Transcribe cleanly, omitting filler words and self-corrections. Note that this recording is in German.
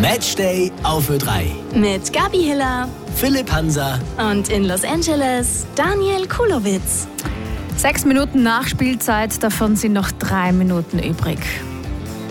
Matchday auf Ö3. Mit Gabi Hiller, Philipp Hansa und in Los Angeles Daniel Kulowitz. 6 Minuten Nachspielzeit, davon sind noch 3 Minuten übrig.